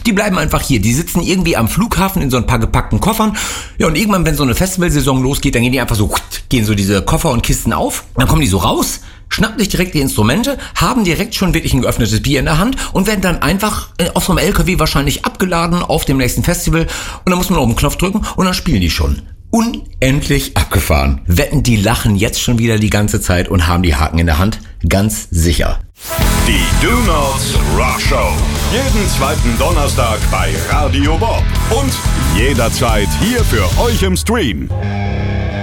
Die bleiben einfach hier. Die sitzen irgendwie am Flughafen in so ein paar gepackten Koffern. Ja, und irgendwann, wenn so eine Festivalsaison losgeht, dann gehen die einfach so, gehen so diese Koffer und Kisten auf. Dann kommen die so raus, schnappen sich direkt die Instrumente, haben direkt schon wirklich ein geöffnetes Bier in der Hand und werden dann einfach auf so einem LKW wahrscheinlich abgeladen auf dem nächsten Festival. Und dann muss man auf den Knopf drücken und dann spielen die schon. Unendlich abgefahren. Wetten, die lachen jetzt schon wieder die ganze Zeit und haben die Haken in der Hand. Ganz sicher. Die Do Nots Rock Show. Jeden zweiten Donnerstag bei Radio Bob. Und jederzeit hier für euch im Stream.